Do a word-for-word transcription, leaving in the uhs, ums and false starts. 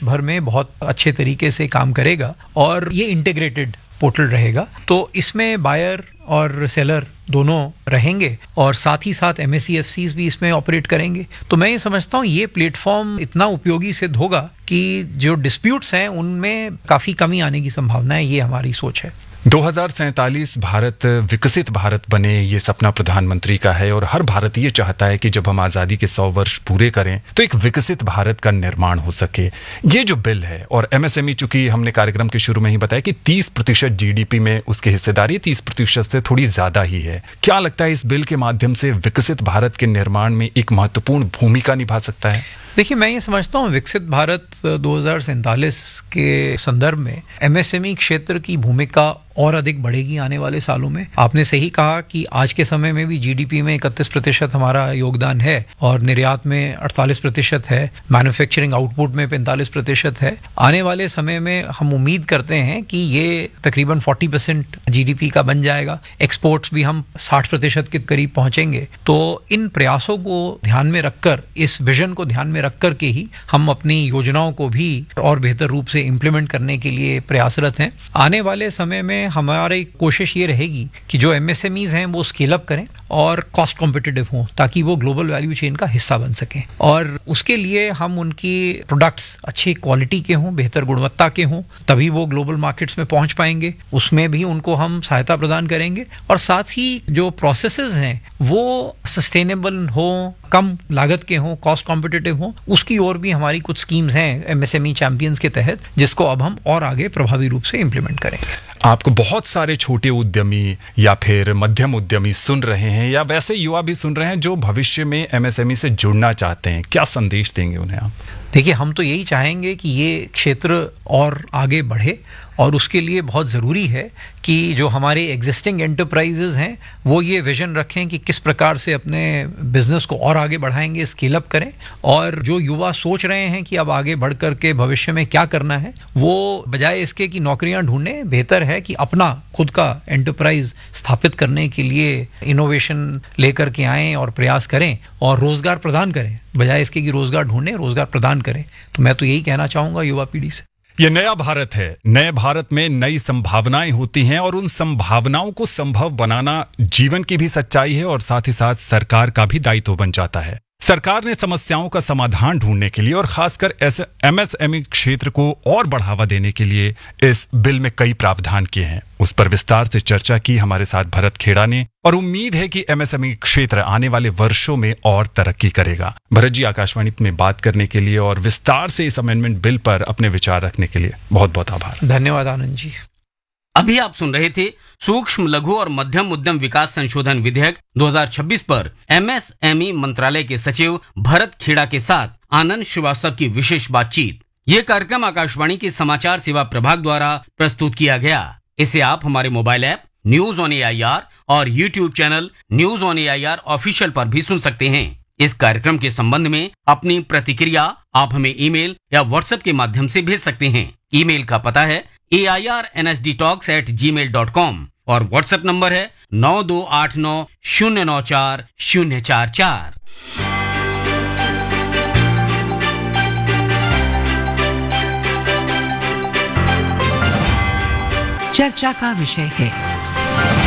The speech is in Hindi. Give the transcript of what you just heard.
देश भर में बहुत अच्छे तरीके से काम करेगा और ये इंटीग्रेटेड पोर्टल रहेगा। तो इसमें बायर और सेलर दोनों रहेंगे और साथ ही साथ एमएससीएफसीज भी इसमें ऑपरेट करेंगे। तो मैं ये समझता हूँ ये प्लेटफॉर्म इतना उपयोगी सिद्ध होगा कि जो डिस्प्यूट्स हैं उनमें काफ़ी कमी आने की संभावना है, ये हमारी सोच है। दो हज़ार सैंतालीस भारत विकसित भारत बने, ये सपना प्रधानमंत्री का है और हर भारतीय चाहता है कि जब हम आज़ादी के सौ वर्ष पूरे करें तो एक विकसित भारत का निर्माण हो सके। ये जो बिल है और एमएसएमई, चूंकि हमने कार्यक्रम के शुरू में ही बताया कि तीस प्रतिशत जीडीपी में उसकी हिस्सेदारी तीस प्रतिशत से थोड़ी ज्यादा ही है, क्या लगता है इस बिल के माध्यम से विकसित भारत के निर्माण में एक महत्वपूर्ण भूमिका निभा सकता है? देखिए, मैं ये समझता हूँ विकसित भारत दो हज़ार सैंतालीस के संदर्भ में एमएसएमई क्षेत्र की भूमिका और अधिक बढ़ेगी आने वाले सालों में। आपने सही कहा कि आज के समय में भी जीडीपी में इकतीस प्रतिशत हमारा योगदान है और निर्यात में अड़तालीस प्रतिशत है, मैन्युफैक्चरिंग आउटपुट में पैंतालीस प्रतिशत है। आने वाले समय में हम उम्मीद करते हैं कि ये तकरीबन चालीस परसेंट जीडीपी का बन जाएगा। एक्सपोर्ट्स भी हम साठ प्रतिशत के करीब पहुंचेंगे। तो इन प्रयासों को ध्यान में रखकर, इस विजन को ध्यान में रख करके ही हम अपनी योजनाओं को भी और बेहतर रूप से इंप्लीमेंट करने के लिए प्रयासरत हैं। आने वाले समय में हमारी कोशिश ये रहेगी कि जो एमएसएमईज हैं वो स्केल अप करें और कॉस्ट कॉम्पिटिटिव हों ताकि वो ग्लोबल वैल्यू चेन का हिस्सा बन सकें। और उसके लिए हम उनकी प्रोडक्ट्स अच्छी क्वालिटी के हों, बेहतर गुणवत्ता के हों, तभी वो ग्लोबल मार्केट्स में पहुंच पाएंगे। उसमें भी उनको हम सहायता प्रदान करेंगे और साथ ही जो प्रोसेसेस हैं वो सस्टेनेबल हों, कम लागत के हों, कॉस्ट कॉम्पिटिटिव हों, उसकी ओर भी हमारी कुछ स्कीम्स हैं एमएसएमई चैंपियंस के तहत, जिसको अब हम और आगे प्रभावी रूप से इंप्लीमेंट करेंगे। आपको बहुत सारे छोटे उद्यमी या फिर मध्यम उद्यमी सुन रहे हैं या वैसे युवा भी सुन रहे हैं जो भविष्य में एमएसएमई से जुड़ना चाहते हैं, क्या संदेश देंगे उन्हें आप? देखिए, हम तो यही चाहेंगे कि ये क्षेत्र और आगे बढ़े और उसके लिए बहुत ज़रूरी है कि जो हमारे एग्जिस्टिंग एंटरप्राइजेज हैं वो ये विजन रखें कि किस प्रकार से अपने बिजनेस को और आगे बढ़ाएंगे, स्केल अप करें। और जो युवा सोच रहे हैं कि अब आगे बढ़ कर के भविष्य में क्या करना है, वो बजाय इसके कि नौकरियां ढूंढें, बेहतर है कि अपना खुद का एंटरप्राइज स्थापित करने के लिए इनोवेशन लेकर के आएँ और प्रयास करें और रोजगार प्रदान करें, बजाय इसके कि रोजगार ढूंढें, रोजगार प्रदान करें। तो मैं तो यही कहना चाहूँगा युवा पीढ़ी से। ये नया भारत है। नए भारत में नई संभावनाएं होती हैं और उन संभावनाओं को संभव बनाना जीवन की भी सच्चाई है और साथ ही साथ सरकार का भी दायित्व बन जाता है। सरकार ने समस्याओं का समाधान ढूंढने के लिए और खासकर एमएसएमई क्षेत्र को और बढ़ावा देने के लिए इस बिल में कई प्रावधान किए हैं। उस पर विस्तार से चर्चा की हमारे साथ भरत खेड़ा ने और उम्मीद है कि एमएसएमई क्षेत्र आने वाले वर्षों में और तरक्की करेगा। भरत जी, आकाशवाणी में बात करने के लिए और विस्तार से इस अमेंडमेंट बिल पर अपने विचार रखने के लिए बहुत बहुत आभार। धन्यवाद आनंद जी। अभी आप सुन रहे थे सूक्ष्म लघु और मध्यम उद्यम विकास संशोधन विधेयक दो हज़ार छब्बीस पर एमएसएमई मंत्रालय के सचिव भरत खेड़ा के साथ आनंद श्रीवास्तव की विशेष बातचीत। ये कार्यक्रम आकाशवाणी के समाचार सेवा प्रभाग द्वारा प्रस्तुत किया गया। इसे आप हमारे mobile app news on AIR और YouTube channel news on AIR official पर भी सुन सकते हैं। इस कार्यक्रम के संबंध में अपनी प्रतिक्रिया आप हमें ईमेल या व्हाट्सएप के माध्यम से भेज सकते हैं। ईमेल का पता है ए I R N S D talks eight ji mail dot com और व्हाट्सएप नंबर है नौ दो आठ नौ शून्य नौ चार शून्य चार चार। चर्चा का विषय है